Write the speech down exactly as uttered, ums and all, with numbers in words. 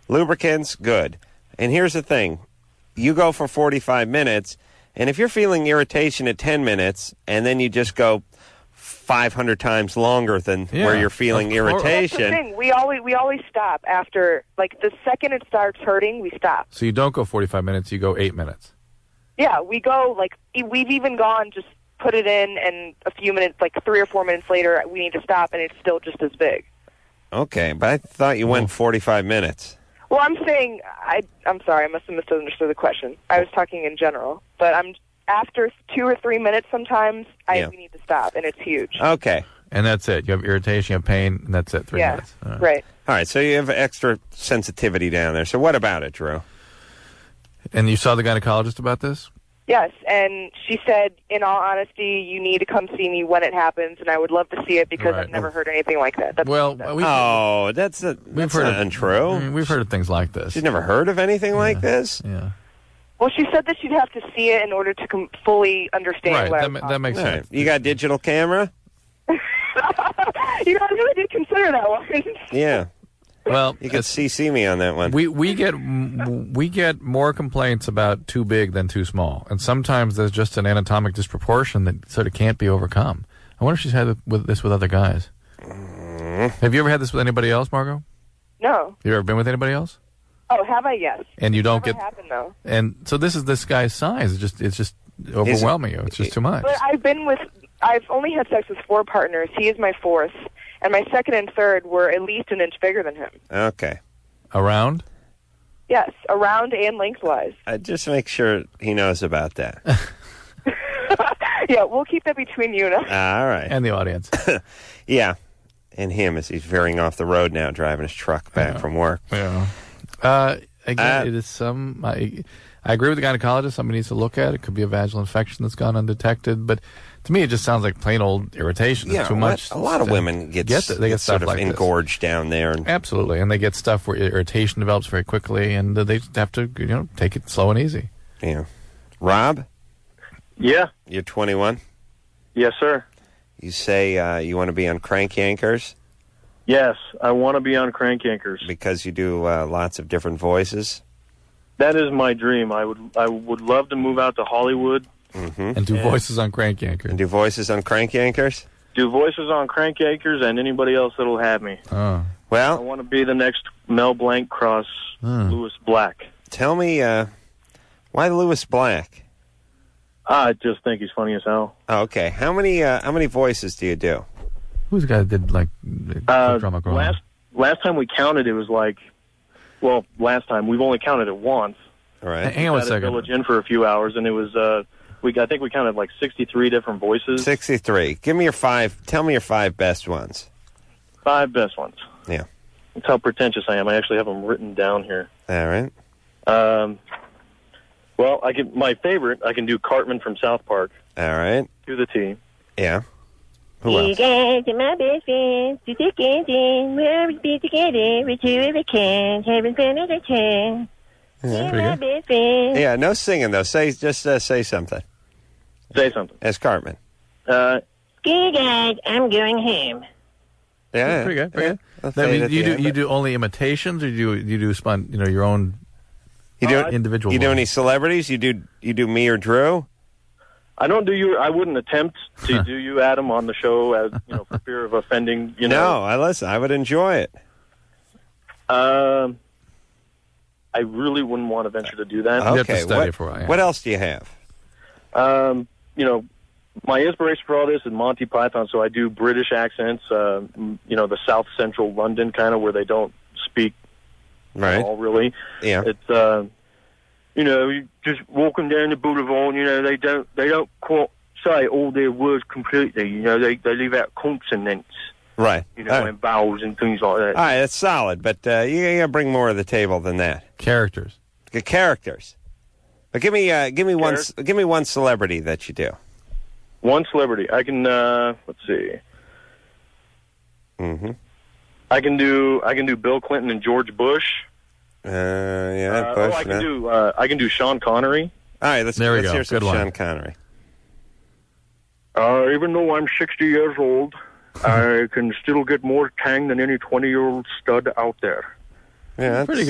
Lubricants, good. And here's the thing. You go for forty-five minutes, and if you're feeling irritation at ten minutes, and then you just go five hundred times longer than Yeah, where you're feeling irritation. That's the thing. We always, we always stop after, like, the second it starts hurting, we stop. So you don't go forty-five minutes, you go eight minutes. Yeah, we go, like, we've even gone, just put it in, and a few minutes, like three or four minutes later, we need to stop, and it's still just as big. Okay, but I thought you went forty-five minutes. Well, I'm saying, I, I'm sorry, I must have misunderstood the question. I was talking in general. But I'm after two or three minutes sometimes, I Yeah. we need to stop, and it's huge. Okay. And that's it. You have irritation, you have pain, and that's it. Three yeah, minutes. All right. right. All right, so you have extra sensitivity down there. So what about it, Drew? And you saw the gynecologist about this? Yes, and she said, in all honesty, you need to come see me when it happens, and I would love to see it because Right. I've never heard anything like that. That's Well, that's, we, Oh, that's, a, we've that's heard not of, untrue. I mean, we've heard of things like this. She's never heard of anything like this? Yeah. well, she said that she'd have to see it in order to com- fully understand Right, what that, I ma- was that makes All right. sense. You got a digital camera? You know, I really did consider that one. Yeah. Well, You could it's- C C me on that one. we we get we get more complaints about too big than too small, and sometimes there's just an anatomic disproportion that sort of can't be overcome. I wonder if she's had it with this with other guys. Mm. Have you ever had this with anybody else, Margot? No. You ever been with anybody else? Oh, have I? Yes. And you don't Never get happened, though. and so this is this guy's size. It's just it's just overwhelming you. It's just too much. But I've been with, I've only had sex with four partners. He is my fourth. And my second and third were at least an inch bigger than him. Okay. Around? Yes, around and lengthwise. I just make sure he knows about that. Yeah, we'll keep that between you and us. Ah, all right. And the audience. Yeah. And him as he's veering off the road now, driving his truck back Yeah. from work. Yeah. Uh, again, Uh, it is some. I, I agree with the gynecologist. Somebody needs to look at it. It could be a vaginal infection that's gone undetected. But to me, it just sounds like plain old irritation. It's Yeah, too a much. lot, a lot of women get, get th- they get sort stuff of like this. engorged down there. And Absolutely, and they get stuff where irritation develops very quickly, and uh, they just have to, you know, take it slow and easy. yeah. Rob, Yeah. you're twenty-one. Yes, sir. You say uh, you want to be on Crank Yankers Yes, I want to be on Crank Yankers. because you do uh, lots of different voices. That is my dream. I would I would love to move out to Hollywood, Mm-hmm. And do Yeah. voices on Crank Yankers. And do voices on Crank Yankers. do voices on Crank Yankers, and anybody else that'll have me. Oh. I Well, want to be the next Mel Blanc cross Hmm. Lewis Black. tell me uh, why Lewis Black? I just think he's funny as hell. Oh, okay. How many uh, how many voices do you do? Who's the guy that did, like, Uh, drama girl? last last time we counted, it was like, well, last time we've only counted it once. All right. Hang on one At a second. Village Inn for a few hours, and it was uh, we I think we counted like sixty-three different voices. sixty-three. Give me your five. Tell me your five best ones. Five best ones. Yeah. That's how pretentious I am. I actually have them written down here. All right. Um, well, I can. My favorite, I can do Cartman from South Park All right. to the T. Yeah. Who You else? guys are my best friends. To take it in, we'll always be together. We two if we can. Having fun as a can. You're pretty my good. best friend. Yeah. No singing though. Say just uh, say something. Say something. As Cartman. Uh, Okay, guys, I'm going home. Yeah. Pretty good. Pretty yeah. good. I'll That fade means at you the do end. you do only imitations, or do you you do spon- you know your own You do Uh, individual? You do voice? any celebrities? You do you do me or Drew? I don't do you. I wouldn't attempt to do you, Adam, on the show, as you know, for fear of offending. You No, know. I listen. I would enjoy it. Um, I really wouldn't want to venture to do that. have to Okay. study what, it for a while, yeah. what else do you have? Um, you know, my inspiration for all this is Monty Python, so I do British accents. Uh, m- you know, the South Central London kind of where they don't speak Right. at all, really. Yeah. It's uh, you know, you just walking down the boulevard. You know, they don't they don't quite say all their words completely. You know, they they leave out consonants. Right. You know, All right. and vowels and things like that. All right, that's solid, but uh, you, you gotta bring more to the table than that. characters. The characters. But give me, uh, give me one, Charac- give me one celebrity that you do. One celebrity. I can uh, let's see. Mm-hmm. I can do I can do Bill Clinton and George Bush. Uh, yeah, Uh, Bush. oh, I can no. do uh, I can do Sean Connery. All right, let's, There we let's go. hear some Good one. Sean Connery. Uh, even though I'm sixty years old, I can still get more tang than any twenty-year-old stud out there. Yeah, that's Pretty good.